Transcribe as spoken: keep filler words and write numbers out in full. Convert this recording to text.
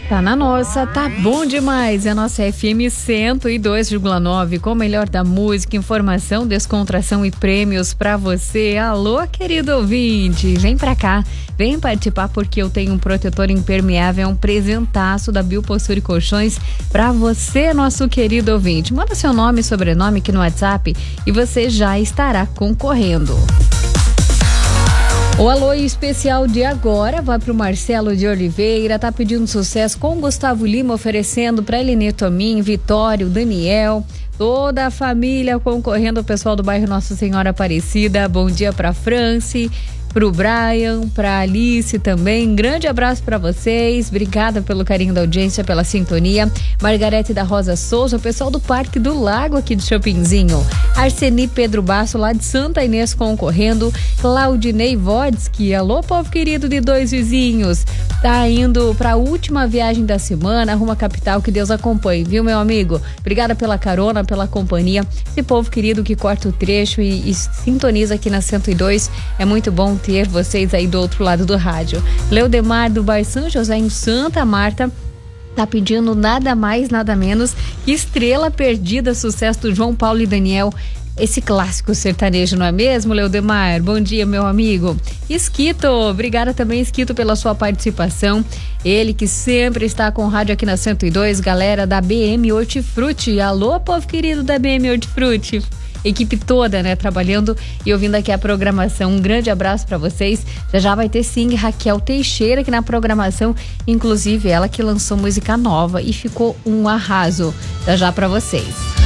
Tá na nossa, tá bom demais. É a nossa F M cento e dois vírgula nove com o melhor da música, informação, descontração e prêmios pra você. Alô, querido ouvinte, vem pra cá, vem participar porque eu tenho um protetor impermeável, um presentaço da Biopostura e Colchões pra você, nosso querido ouvinte. Manda seu nome e sobrenome aqui no WhatsApp e você já estará concorrendo. O alô especial de agora vai pro Marcelo de Oliveira, tá pedindo sucesso com Gustavo Lima, oferecendo pra Elinê Tomin, Vitório, Daniel, toda a família concorrendo, o pessoal do bairro Nossa Senhora Aparecida. Bom dia pra Franci, pro Brian, pra Alice também. Grande abraço pra vocês, obrigada pelo carinho da audiência, pela sintonia. Margarete da Rosa Souza, o pessoal do Parque do Lago aqui de Chopinzinho. Arseni Pedro Basso, lá de Santa Inês, concorrendo. Claudinei Vodsky, alô, povo querido de Dois Vizinhos. Tá indo pra última viagem da semana, rumo à capital, que Deus acompanhe, viu, meu amigo? Obrigada pela carona, pela companhia. Esse povo querido que corta o trecho e, e sintoniza aqui na cento e dois, é muito bom ter vocês aí do outro lado do rádio. Leodemar do Bairro São José em Santa Marta tá pedindo nada mais, nada menos que Estrela Perdida, sucesso do João Paulo e Daniel. Esse clássico sertanejo, não é mesmo, Leodemar? Bom dia, meu amigo. Esquito, obrigada também, Esquito, pela sua participação. Ele que sempre está com o rádio aqui na cento e dois, galera da B M Hortifruti. Alô, povo querido da B M Hortifruti. Equipe toda, né, trabalhando e ouvindo aqui a programação. Um grande abraço para vocês. Já já vai ter sim Raquel Teixeira aqui na programação, inclusive ela que lançou música nova e ficou um arraso. Já já para vocês.